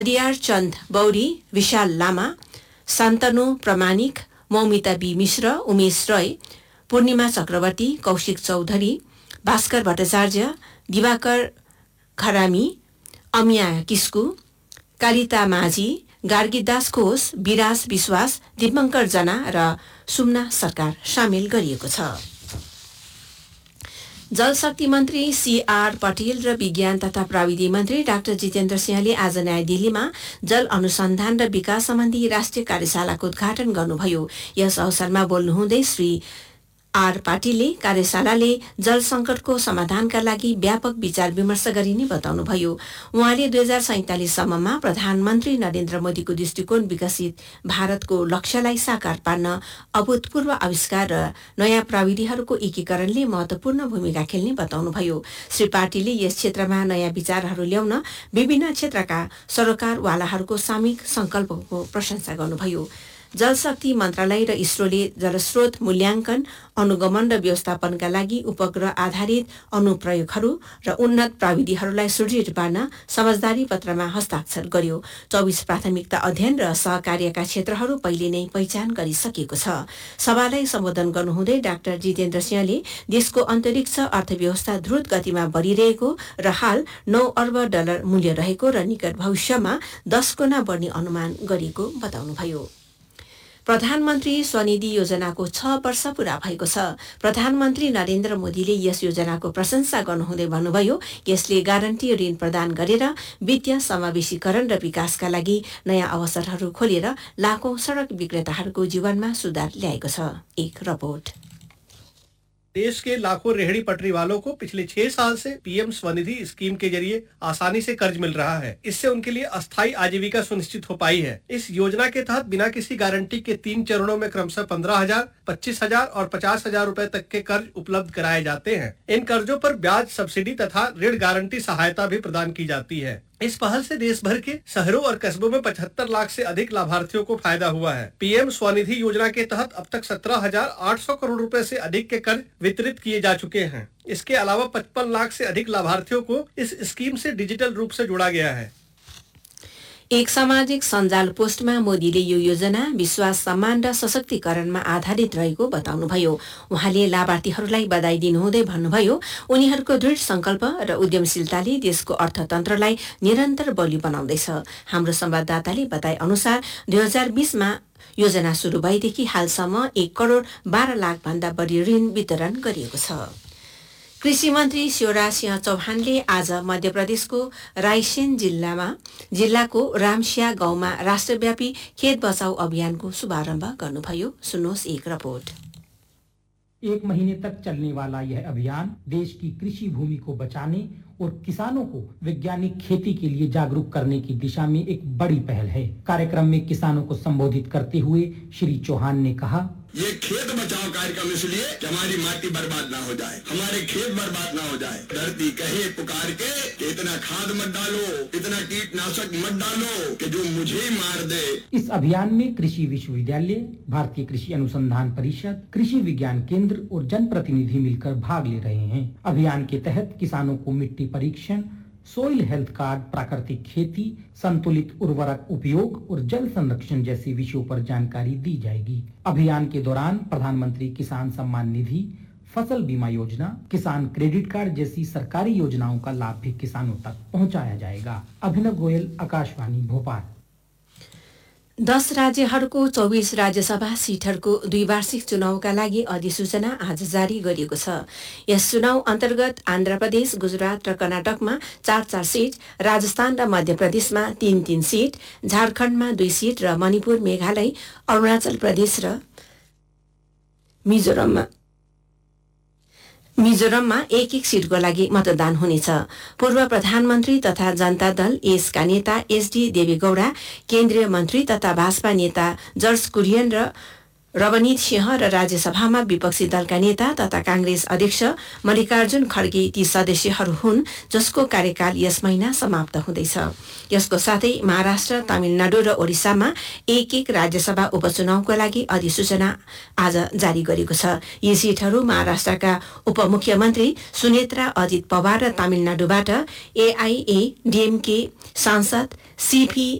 दियार चन्द बौरी, विशाल लामा, शान्तनु प्रमाणिक, Moumita be Mishra, Umesh Roy, Purnima Chakraborty, Kaushik Chaudhary, Bhaskar Bhattacharya, Diwakar खरामी, Amiya Kisku, Kalita माझी, गार्गीदास घोष, विराज विश्वास, दिपंकर जना र सुमना सरकार सामेल गरिएको छ। जलशक्ति मन्त्री सीआर पटेल र विज्ञान तथा प्रविधि मन्त्री डाक्टर जितेन्द्र सिंहले आज नयाँ दिल्लीमा जल अनुसन्धान र विकास सम्बन्धी राष्ट्रिय कार्यशालाको उद्घाटन गर्नुभयो। यस अवसरमा बोल्नुहुँदै श्री आर पाटिलले कार्यशालाले जल संकटको समाधानका लागि व्यापक विचार विमर्श गरिने बताउनुभयो। उहाँले 2047 सम्ममा प्रधानमन्त्री नरेन्द्र मोदीको दृष्टिकोण विकसित भारतको लक्ष्यलाई साकार पार्न अभूतपूर्व आविष्कार र नयाँ प्रविधिहरूको एकीकरणले महत्वपूर्ण भूमिका खेल्ने बताउनुभयो। श्री पाटिलले यस क्षेत्रमा नयाँ विचारहरू ल्याउन विभिन्न क्षेत्रका सरोकारवालाहरूको सामूहिक संकल्पको प्रशंसा गर्नुभयो। जलशक्ति मन्त्रालय र इसरोले जलस्रोत मूल्याङ्कन, अनुगमन र व्यवस्थापनका लागि उपग्रह आधारित अनुप्रयोगहरू र उन्नत प्रविधिहरूलाई सुदृढ पार्न समझदारी पत्रमा हस्ताक्षर गर्यो। 24 प्राथमिकता अध्ययन र सहकार्यका क्षेत्रहरू पहिले नै पहिचान गरिसकेको छ। सभालाई सम्बोधन गर्नुहुँदै डाक्टर जितेन्द्र सिंहले देशको अन्तरिक्ष अर्थव्यवस्था द्रुत गतिमा बढिरहेको र हाल $9 अर्ब मूल्य रहेको र निकट भविष्यमा 10 गुणा बढ्ने अनुमान गरिएको बताउनुभयो। प्रधानमन्त्री स्वनिधि योजनाको 6 वर्ष पूरा भएको छ। प्रधानमन्त्री नरेन्द्र मोदीले यस योजनाको प्रशंसा गर्नुहुँदै भन्नुभयो, यसले ग्यारेन्टी ऋण प्रदान गरेर वित्तीय समावेशीकरण र विकासका लागि नयाँ अवसरहरू खोलेर लाखौं सड़क विक्रेताहरूको जीवनमा सुधार ल्याएको छ। एक रिपोर्ट। देश के लाखों रेहड़ी पटरी वालों को पिछले 6 साल से पीएम स्वनिधि स्कीम के जरिए आसानी से कर्ज मिल रहा है। इससे उनके लिए अस्थायी आजीविका सुनिश्चित हो पाई है। इस योजना के तहत बिना किसी गारंटी के 3 चरणों में क्रमशः 15,000, 25,000 और 50,000 रुपए तक के कर्ज उपलब्ध कराए जाते हैं। इन कर्जों पर ब्याज सब्सिडी तथा ऋण गारंटी सहायता भी प्रदान की जाती है। इस पहल से देश भर के शहरों और कस्बों में 75 लाख से अधिक लाभार्थियों को फायदा हुआ है। पीएम स्वनिधि योजना के तहत अब तक 17,800 करोड़ रुपए से अधिक के कर्ज वितरित किए जा चुके हैं। इसके अलावा 55 लाख से अधिक लाभार्थियों को इस स्कीम से डिजिटल रूप से जोड़ा गया है। एक सामाजिक सञ्जाल पोस्टमा मोदीले यो योजना विश्वास, सम्मान र सशक्तिकरणमा आधारित रहेको बताउनुभयो। उहाँले लाभार्थीहरूलाई बधाई दिनुहुँदै भन्नुभयो, उनीहरूको दृढ संकल्प र उद्यमशीलताले देशको अर्थतन्त्रलाई निरन्तर बलियो बनाउँदैछ। हाम्रो संवाददाताले बताए अनुसार 2020 मा योजना सुरु भएदेखि हालसम्म 1 करोड 12 लाख भन्दा बढी ऋण वितरण गरिएको छ। कृषि मन्त्री शिवराज सिंह चौहानले आज मध्य प्रदेशको रायसेन जिल्लाको रामसिया गाउँमा राष्ट्रव्यापी खेत बचाऊ अभियानको शुभारम्भ गर्नुभयो। सुन्नुहोस् एक रिपोर्ट। 1 महीने तक चलने वाला यह अभियान देश की कृषि भूमि को बचाने और किसानों को वैज्ञानिक खेती के लिए जागरूक करने की दिशा में एक बड़ी पहल है। कार्यक्रम में किसानों को संबोधित करते हुए श्री चौहान ने कहा, ये खेत बचाओ कार्यक्रम इसलिए कि हमारी माटी बर्बाद ना हो जाए, हमारे खेत बर्बाद ना हो जाए। धरती कहे पुकार के कि इतना खाद मत डालो, इतना कीटनाशक मत डालो कि जो मुझे ही मार दे। इस अभियान में कृषि विश्वविद्यालय, भारतीय कृषि अनुसंधान परिषद, कृषि विज्ञान केंद्र और जनप्रतिनिधि मिलकर भाग ले रहे हैं। अभियान के तहत किसानों को मिट्टी परीक्षण, सोइल हेल्थ कार्ड, प्राकृतिक खेती, संतुलित उर्वरक उपयोग और जल संरक्षण जैसे विषयों पर जानकारी दी जाएगी। अभियान के दौरान प्रधानमंत्री किसान सम्मान निधि, फसल बीमा योजना, किसान क्रेडिट कार्ड जैसी सरकारी योजनाओं का लाभ भी किसानों तक पहुंचाया जाएगा। अभिनव गोयल, आकाशवाणी भोपाल। 10 राज्यहरूको 24 राज्यसभा सीटहरूको द्विवार्षिक चुनावका लागि अधिसूचना आज जारी गरिएको छ। यस चुनाव अन्तर्गत आन्ध्र प्रदेश, गुजरात र कर्नाटकमा 4-4 सीट, राजस्थान र मध्य प्रदेशमा 3-3 सीट, झारखण्डमा 2 सीट र मणिपुर, मेघालय, अरुणाचल प्रदेश र मिजोरममा 1-1 सीटको लागि मतदान हुनेछ। पूर्व प्रधानमन्त्री तथा जनता दल एसका नेता एसडी देवेगौडा, केन्द्रीय मन्त्री तथा भाजपा नेता जर्ज कुरियन र रवनीत सिंह र राज्यसभामा विपक्षी दलका नेता तथा कांग्रेस अध्यक्ष मल्लिकार्जुन खड्गे ती सदस्यहरू हुन् जसको कार्यकाल यस महिना समाप्त हुँदैछ। यसको साथै महाराष्ट्र, तमिलनाडु र ओडिसामा एक एक राज्यसभा उपचुनावको लागि अधिसूचना आज जारी गरेको छ। यी सीटहरू महाराष्ट्रका उपमुख्यमन्त्री सुनेत्रा अजित पवार र तमिलनाडुबाट AIADMK सांसद CP